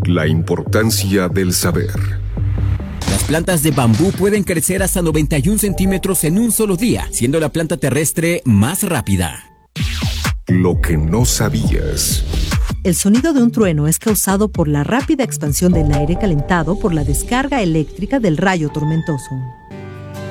La importancia del saber. Las plantas de bambú pueden crecer hasta 91 centímetros en un solo día, siendo la planta terrestre más rápida. Lo que no sabías. El sonido de un trueno es causado por la rápida expansión del aire calentado por la descarga eléctrica del rayo tormentoso.